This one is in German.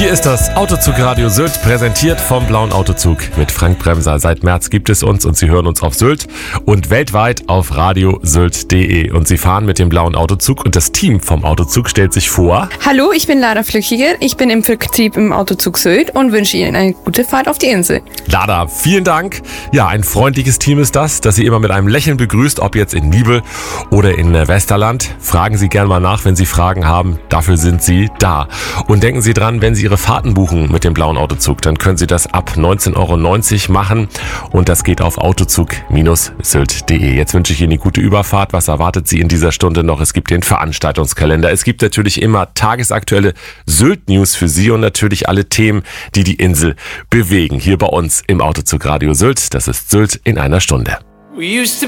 Hier ist das Autozug Radio Sylt, präsentiert vom Blauen Autozug mit Frank Bremser. Seit März gibt es uns und Sie hören uns auf Sylt und weltweit auf radiosylt.de. Und Sie fahren mit dem Blauen Autozug und das Team vom Autozug stellt sich vor. Hallo, ich bin Lara Flückiger, ich bin im Vertrieb im Autozug Sylt und wünsche Ihnen eine gute Fahrt auf die Insel. Lara, vielen Dank. Ja, ein freundliches Team ist das Sie immer mit einem Lächeln begrüßt, ob jetzt in Nibel oder in Westerland. Fragen Sie gerne mal nach, wenn Sie Fragen haben. Dafür sind Sie da. Und denken Sie dran, wenn Sie Ihre Fahrten buchen mit dem Blauen Autozug, dann können Sie das ab 19,90 € machen und das geht auf autozug-sylt.de. Jetzt wünsche ich Ihnen eine gute Überfahrt. Was erwartet Sie in dieser Stunde noch? Es gibt den Veranstaltungskalender. Es gibt natürlich immer tagesaktuelle Sylt-News für Sie und natürlich alle Themen, die die Insel bewegen. Hier bei uns im Autozug Radio Sylt. Das ist Sylt in einer Stunde.